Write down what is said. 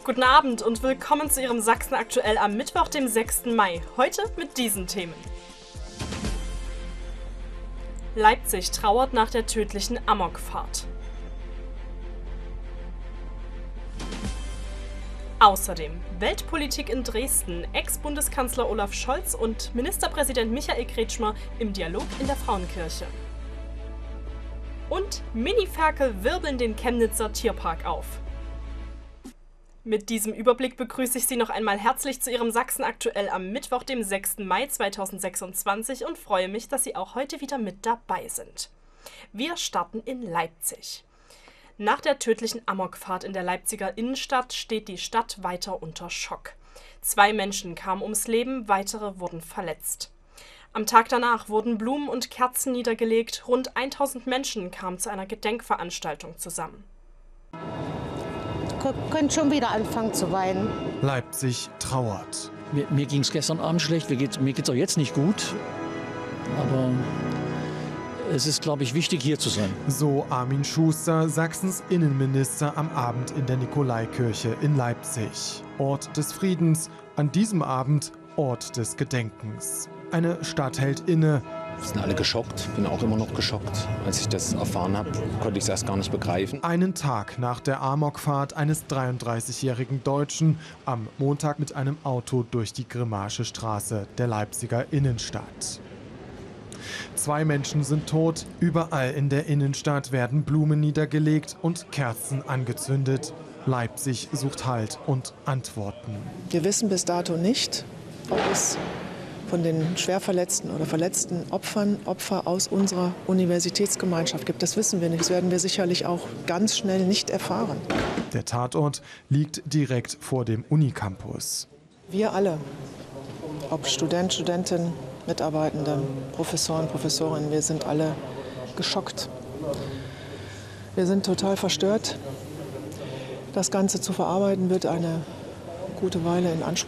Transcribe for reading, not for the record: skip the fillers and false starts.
Guten Abend und willkommen zu Ihrem Sachsen aktuell am Mittwoch, dem 6. Mai. Heute mit diesen Themen. Leipzig trauert nach der tödlichen Amokfahrt. Außerdem Weltpolitik in Dresden, Ex-Bundeskanzler Olaf Scholz und Ministerpräsident Michael Kretschmer im Dialog in der Frauenkirche. Und Mini-Ferkel wirbeln den Chemnitzer Tierpark auf. Mit diesem Überblick begrüße ich Sie noch einmal herzlich zu Ihrem Sachsen aktuell am Mittwoch, dem 6. Mai 2026 und freue mich, dass Sie auch heute wieder mit dabei sind. Wir starten in Leipzig. Nach der tödlichen Amokfahrt in der Leipziger Innenstadt steht die Stadt weiter unter Schock. 2 Menschen kamen ums Leben, weitere wurden verletzt. Am Tag danach wurden Blumen und Kerzen niedergelegt, rund 1000 Menschen kamen zu einer Gedenkveranstaltung zusammen. Könnt schon wieder anfangen zu weinen. Leipzig trauert. Mir ging es gestern Abend schlecht, mir geht's auch jetzt nicht gut. Aber es ist, glaube ich, wichtig, hier zu sein. So Armin Schuster, Sachsens Innenminister, am Abend in der Nikolaikirche in Leipzig. Ort des Friedens, an diesem Abend Ort des Gedenkens. Eine Stadt hält inne. Wir sind alle geschockt, bin auch immer noch geschockt. Als ich das erfahren habe, konnte ich es erst gar nicht begreifen. Einen Tag nach der Amokfahrt eines 33-jährigen Deutschen am Montag mit einem Auto durch die Grimmaische Straße der Leipziger Innenstadt. 2 Menschen sind tot, überall in der Innenstadt werden Blumen niedergelegt und Kerzen angezündet. Leipzig sucht Halt und Antworten. Wir wissen bis dato nicht, ob es von den schwer verletzten oder verletzten Opfer aus unserer Universitätsgemeinschaft gibt. Das wissen wir nicht. Das werden wir sicherlich auch ganz schnell nicht erfahren. Der Tatort liegt direkt vor dem Unicampus. Wir alle, ob Student, Studentin, Mitarbeitende, Professoren, Professorinnen, wir sind alle geschockt. Wir sind total verstört. Das Ganze zu verarbeiten wird eine gute Weile in Anspruch